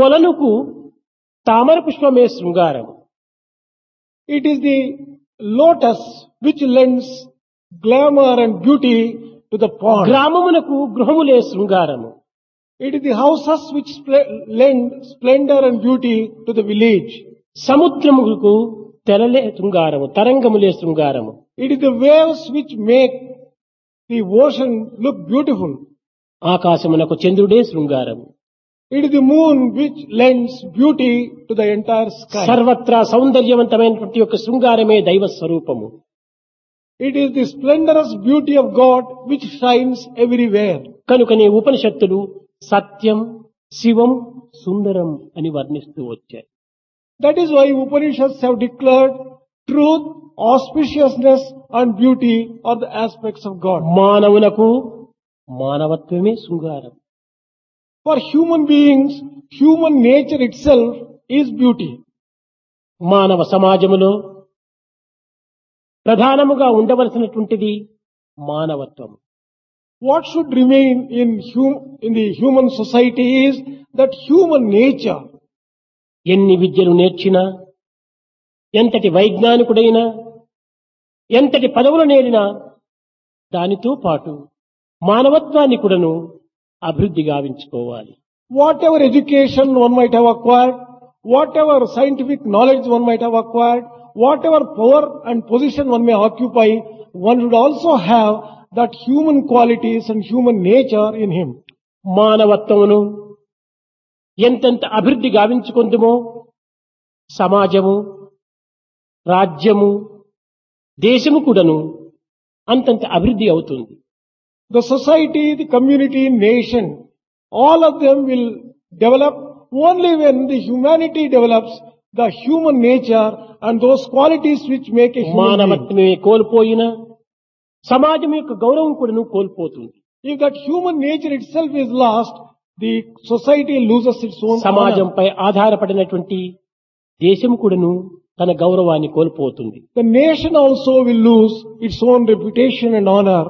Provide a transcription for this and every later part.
కొలనుకు తామర పుష్పమే శృంగారం. It is the lotus which lends glamour and beauty to the pond. గ్రామమునకు గృహములే శృంగారము. It is the houses which lend splendor and beauty to the village. సముద్రముకు తెరలే శృంగారము, తరంగములే శృంగారము. It is the waves which make the ocean look beautiful. ఆకాశమునకు చంద్రుడే శృంగారము. It is the moon which lends beauty to the entire sky. సర్వత్రా సౌందర్యవంతమైనటువంటి యొక్క శృంగారమే దైవ స్వరూపము. It is the splendorous beauty of God which shines everywhere. కనుకనే ఉపనిషత్తులు సత్యం, శివం, సుందరం అని వర్ణిస్తూ వచ్చాయి. That is why Upanishads have declared truth, auspiciousness and beauty are the aspects of God. మానవునకు మానవత్వమే శృంగారం. For human beings, human nature itself is beauty. మానవ సమాజములో ప్రధానముగా ఉండవలసినటువంటిది మానవత్వం. What should remain in the human society is that human nature. ఎన్ని విద్యలు నేర్చినా, ఎంతటి వైజ్ఞానికుడైనా, ఎంతటి పదవులు నేరినా దానితో పాటు మానవత్వాన్ని కూడాను అభివృద్ధి గావించుకోవాలి. Whatever education one might have acquired, whatever scientific knowledge one might have acquired, whatever power and position one may occupy, one should also have that human qualities and human nature in him. మానవత్వమును ఎంతెంత అభివృద్ధి గావించుకుందుమో సమాజము, రాజ్యము, దేశము కూడాను అంతంత అభివృద్ధి అవుతుంది. The society, the community, nation, all of them will develop only when the humanity develops the human nature and those qualities which make a human being. మానవత్వమే కోల్పోయినా సమాజం యొక్క గౌరవం కూడాను కోల్పోతుంది. If that human nature itself is lost, the society loses its own honor. సమాజంపై ఆధారపడినటువంటి దేశం కూడాను తన గౌరవాన్ని కోల్పోతుంది. The nation also will lose its own reputation and honor.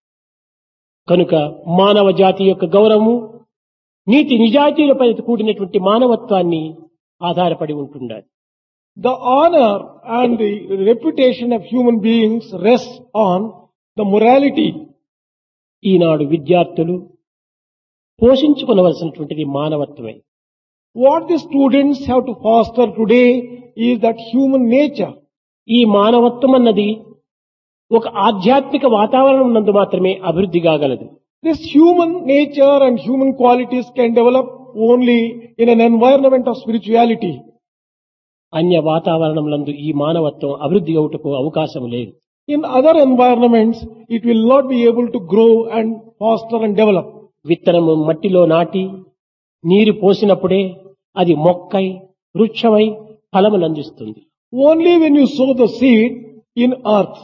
కనుక మానవ జాతి యొక్క గౌరవము నీతి నిజాయితీలపై కూడినటువంటి మానవత్వాన్ని ఆధారపడి ఉంటుండాలి. The honor and the reputation of human beings rests on the morality. ఈనాడు విద్యార్థులు పోషించుకొనవలసినటువంటిది మానవత్వమే. What the students have to foster today is that human nature. ఈ మానవత్వం అన్నది ఒక ఆధ్యాత్మిక వాతావరణం నందు మాత్రమే అభివృద్ధి కాగలదు. This human nature and human qualities can develop only in an environment of spirituality. అన్య వాతావరణం నందు ఈ మానవత్వం అభివృద్ధి అవుటకు అవకాశం లేదు. In other environments, it will not be able to grow and foster and develop. విత్తనము మట్టిలో నాటి నీరు పోసినప్పుడే అది మొక్కై, వృక్షమై ఫలములందిస్తుంది. Only when you sow the seed in earth,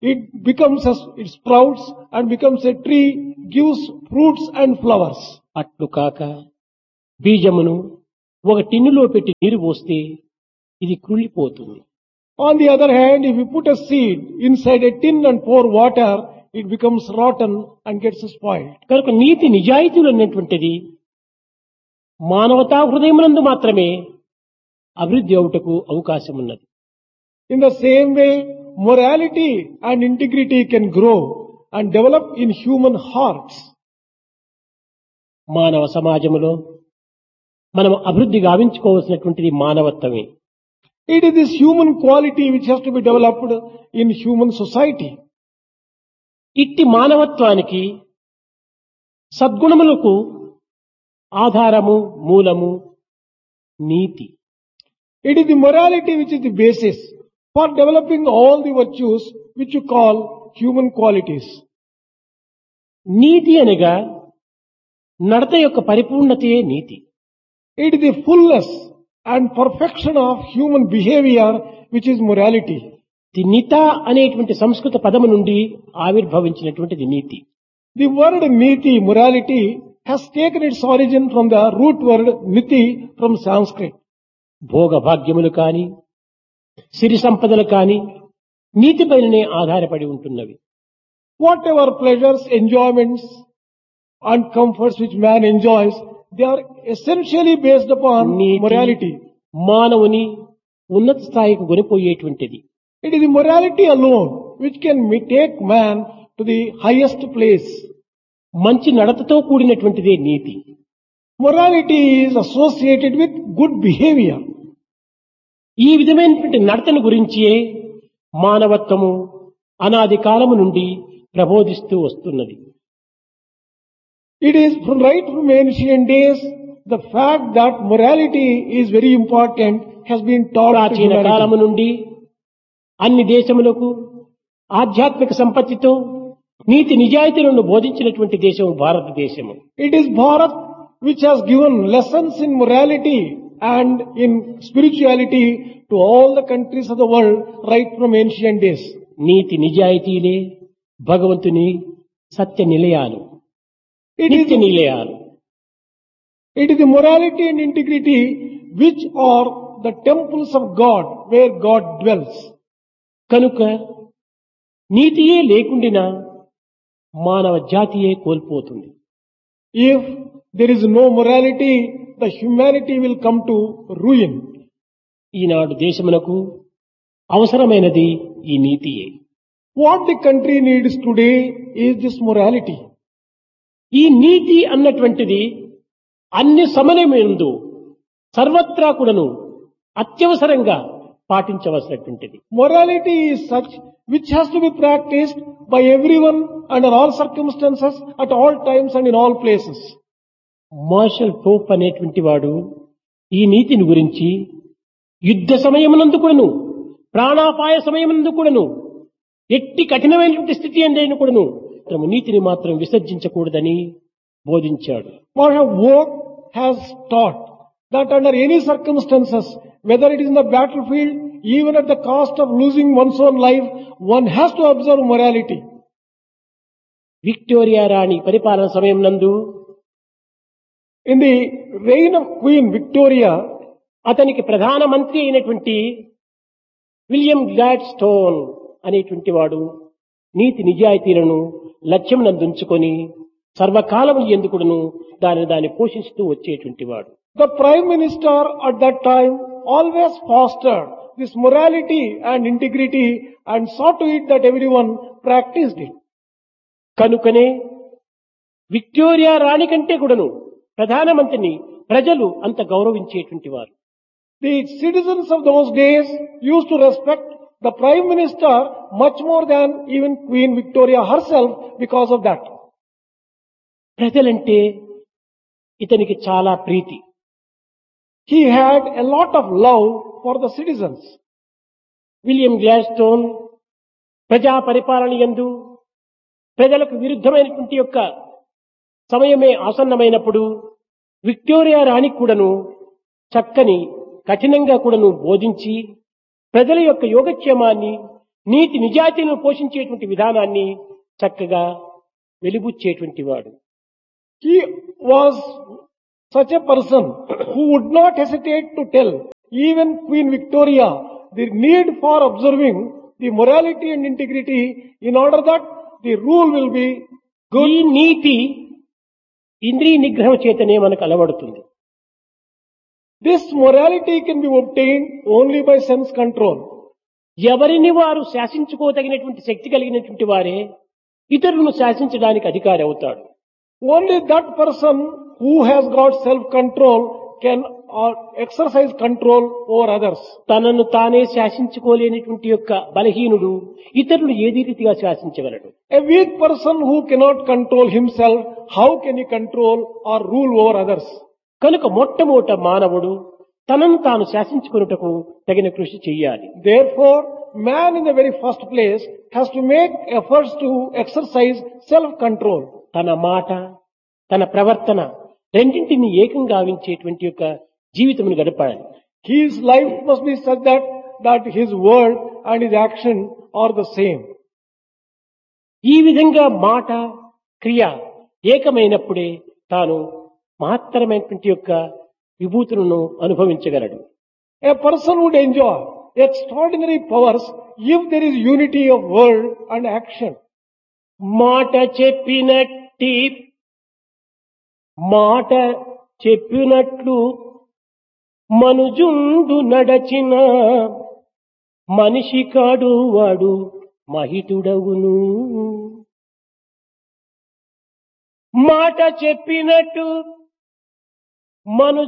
it sprouts and becomes a tree, gives fruits and flowers. అట్లు కాక బీజమును ఒక టిన్నులో పెట్టి నీరు పోస్తే ఇది కుళ్ళిపోతుంది. On the other hand, if you put a seed inside a tin and pour water, it becomes rotten and gets spoiled. కనుక నీతి నిజాయితీలు అనేటువంటిది మానవతా హృదయమునందు మాత్రమే అభివృద్ధి అవుటకు అవకాశం ఉన్నది. In the same way, morality and integrity can grow and develop in human hearts. మానవ సమాజములో మనం అభివృద్ధి గావించుకోవాల్సినటువంటిది మానవత్వమే. It is this human quality which has to be developed in human society. ఇట్టి మానవత్వానికి సద్గుణములకు ఆధారము, మూలము నీతి. It is the morality which is the basis for developing all the virtues which you call human qualities. నీతి అనగా నడత యొక్క పరిపూర్ణతయే నీతి. It is the fullness and perfection of human behavior which is morality. The నిత అనేటువంటి సంస్కృత పదము నుండి ఆవిర్భవించినటువంటిది నీతి. The word niti, morality, has taken its origin from the root word niti from Sanskrit. భోగ భాగ్యములు కాని, సిరి సంపదలు కాని నీతిపైననే ఆధారపడి ఉంటున్నవి. Whatever pleasures, enjoyments and comforts which man enjoys, they are essentially based upon NITI morality. మానవుని ఉన్నత స్థాయికి కొనిపోయేటువంటిది. It is the morality alone which can take man to the highest place. మంచి నడతతో కూడినటువంటిదే నీతి. Morality is associated with good behavior. ఈ విధమైనటువంటి నడతను గురించే మానవత్వము అనాది కాలము నుండి ప్రబోధిస్తూ వస్తున్నది. It is right from ancient days, the fact that morality is very important has been taught to ప్రాచీన humanity. కాలము నుండి అన్ని దేశములకు ఆధ్యాత్మిక సంపత్తితో నీతి నిజాయితీలను బోధించినటువంటి దేశం భారతదేశము. It is Bharat which has given lessons in morality and in spirituality to all the countries of the world right from ancient days. నీతి నిజాయితీలే భగవంతుని సత్య నిలయాలు, It నిత్య is, నిలయాలు. it is the morality and integrity which are the temples of God where God dwells. కనుక నీతియే లేకుండినా మానవ జాతియే కోల్పోతుంది. If there is no morality, the humanity will come to ruin. ఈనాడు దేశమునకు అవసరమైనది ఈ నీతియే. What the country needs today is this morality. ఈ నీతి అన్నటువంటిది అన్ని సమయమందు సర్వత్రా కూడాను అత్యవసరంగా పాటించవలసినటువంటిది. Morality is such which has to be practiced by everyone under all circumstances, at all times and in all places. Martial Pope అనేటువంటి వాడు ఈ నీతిని గురించి యుద్ధ సమయమునందు కూడాను ప్రాణాపాయ సమయమునందు కూడాను ఎట్టి కఠినమైనటువంటి స్థితి అందేను కూడాను నీతిని మాత్రం విసర్జించకూడదని బోధించాడు. Marshal Vogt has taught that under any circumstances, whether it is in the battlefield, even at the cost of losing one's own life, one has to observe morality. Victoria రాణి పరిపాలన సమయం నందు In the reign of Queen Victoria, అతనికి ప్రధాన మంత్రి అయినటువంటి William glad stone అనేటువంటి వాడు నీతి నిజాయితీలను లక్ష్యం నందుంచుకొని సర్వకాలము ఎందుకును దాన్ని పోషిస్తూ వచ్చేటువంటి వాడు. the Prime Minister at that time always fostered this morality and integrity and saw to it that everyone practiced it. కనుకనే విక్టోరియా రాణి కంటే కూడాను ప్రధానమంత్రిని ప్రజలు అంత గౌరవించేటువంటి వారు. The citizens of those days used to respect the Prime Minister much more than even Queen Victoria herself because of that. ప్రజలంటే ఇతనికి చాలా ప్రీతి. He had a lot of love for the citizens. William Gladstone ప్రజా పరిపాలన యందు ప్రజలకు విరుద్ధమైనటువంటి యొక్క సమయమే ఆసన్నమైనప్పుడు Victoria రాణి కూడాను చక్కని కఠినంగా కూడాను బోధించి ప్రజల యొక్క యోగక్షేమాన్ని నీతి నిజాయితీలను పోషించేటువంటి విధానాన్ని చక్కగా వెలిబుచ్చేటువంటి వాడు. He was such a person who would not hesitate to tell even Queen Victoria the need for observing the morality and integrity in order that the rule will be good. ఈ నీతి ఇంద్రియ నిగ్రహం చేతనే మనకు అలవడుతుంది. This morality can be obtained only by sense control. ఎవరిని వారు శాసించుకోదగినటువంటి శక్తి కలిగినటువంటి వారే ఇతరులను శాసించడానికి అధికారి అవుతాడు. Only that person who has got self-control can exercise control over others. తనను తానే శాసించుకోలేనిటువంటి యొక్క బలహీనుడు ఇతరులు ఏది రీతిగా శాసించగలడు? A weak person who cannot control himself, how can he control or rule over others? కనుక మొట్టమొదట మానవుడు తనను తాను శాసించుకొనుటకు తగిన కృషి చెయ్యాలి. Therefore, man in the very first place has to make efforts to exercise self-control. తన మాట తన ప్రవర్తన రెండింటిని ఏకంగా గావించేటువంటి యొక్క జీవితమును గడపాలి. His life must be such that his word and his action are the same. ఈ విధంగా మాట క్రియ ఏకమైనప్పుడే తాను మహత్తరమైనటువంటి యొక్క విభూతులను అనుభవించగలడు. A person would enjoy extraordinary powers if there is unity of word and action. మాట చెప్పినట్టి మాట చెప్పినట్లు మనుజుండు నడచిన మనిషి కాడు వాడు మహితుడవును. మాట చెప్పినట్టు మను